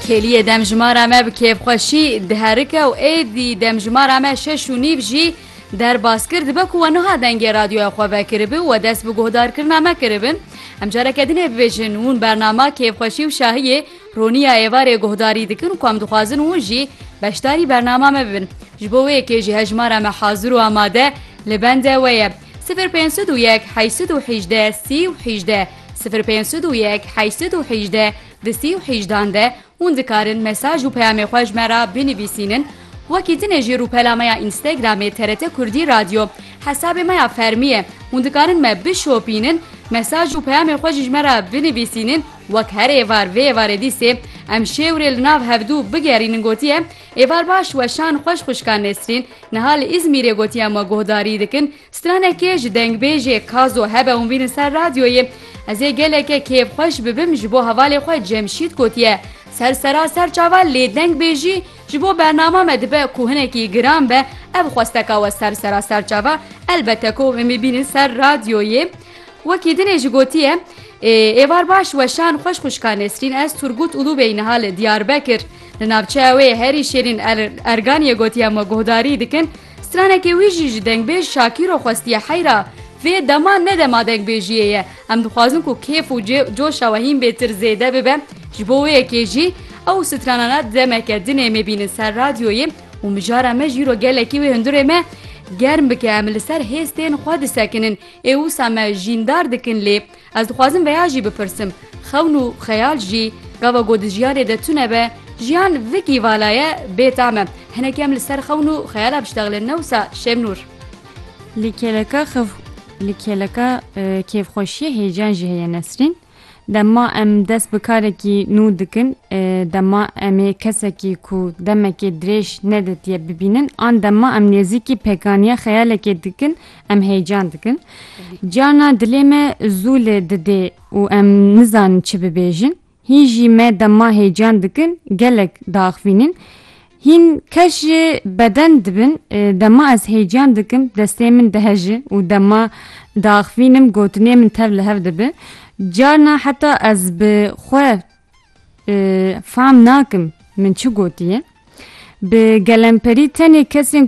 کلیه دمجمارا me bi kêfxweşî diherike û êdî demjimara me 6:30 jî derbas dibe ku we niha dengê radyoya xwe vekiribi û we dest bi guhdarkirina me kiribin. Em careke dinê bibêjin hûn bernama kêfxweşî û şahiyê roniya êvarê guhdarî dikin û ku em dixwazin hûn jî beşdarî bernama me bibin. Ji bo wê yekê jî hejmara me hazir û amade li bendê we ye. 0501 818 3018 0501 818 3018 de hûn dikarin mesaj û peyamê xwe ji me re binivîsînin. Wekî dinê jî rûpelama Instagramê TRT Kurdî Radyo hesabê me ya fermî ye. Hûn dikarin me bişopînin mesaj û peyamê xwe ji me re binivîsînin wek her êvar vê êvarê dîsê em şêwrê li nav hevdû bigerînin gotiye êvar baş weşan xweş xwişkan Nesrîn niha li İzmîrê gotiye me guhdarî dikin stranekê ji dengbêjê Kazo hebe hûn bînin ser radyoyê ez ê geleke kêfxweş bibim ji bo hevalê xwe Cemşîd gotiye sersera ser çava lê dengbêjî ji bo bernama me dibe ku hinekî giran be ev xwesteka we sersera ser çava elbette ku em ê bînin ser radyoyê wekî dinê jî gotiye êvar baş weşan xweş xwişkan Nesrîn ez Turgut Ulubey niha li Diyarbekir li navçeya wê herî şêrîn erganiyê gotiye me guhdarî dikin stranekê wî jî ji dengbêj Şakîro xwestiye heyra vê dema ne dema dengbêjiyê ye em dixwazin ku kêf û coşa we hîn bêtir zêde bibe ji bo wê yekê jî ew stranana demeke dinê me bînin ser radyoyê û mijara me jîro gelekî wê hundirê me germ bike em li ser hêstên xwe disekinin ê wisa me jîndar dikin lê ez dixwazim veya jî bipirsim xewn û xeyal jî gava got di jiyanê de tune be jiyan vikî valaye bêta me hinek em li ser xewn û xeyala biştexilin ne wisa Şemnûr Lîkeleka kêfxweşiyê hêcan jî heye Nesrîn dema em dest bi karekî nû dikin dema em ê kesekî ku demekê dirêj nedetiye bibînin an dema em nêzîkî pêkaniya xeyalekê dikin em hêcan dikin carna dilê me zûlê didê û em nizanin çi bibêjin hîn jî me dema hêcan dikin gelek daxivînin hîn keş jî beden dibin dema ez hêcan dikim destê min dihejî û dema daxivînim gotinê min tev li hev dibe carna heta ez bi xwe fam nakim min çi gotiye bi gelemperî tenê kesên